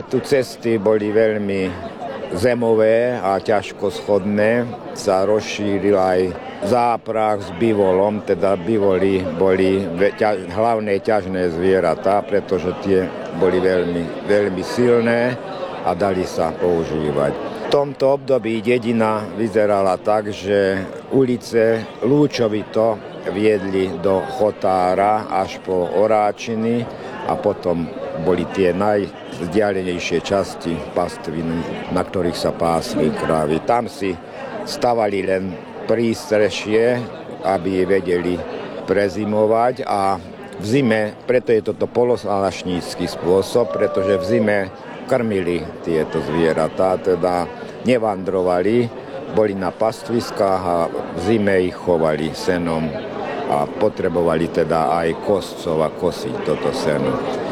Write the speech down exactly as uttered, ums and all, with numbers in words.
tu cesty boli veľmi zemové a ťažko schodné, sa rozšíril aj záprah s bivolom, teda bivoli boli ťaž, hlavné ťažné zvieratá, pretože tie boli veľmi, veľmi silné a dali sa používať. V tomto období dedina vyzerala tak, že ulice lúčovito viedli do Chotára až po Oráčiny a potom boli tie najvzdialenejšie časti pastviny, na ktorých sa pásli krávy. Tam si stavali len prístrešie, aby vedeli prezimovať a v zime, preto je toto polosalašnícky spôsob, pretože v zime krmili tieto zvieratá, teda nevandrovali, boli na pastviskách a v zime ich chovali senom a potrebovali teda aj koscov a kosiť toto seno.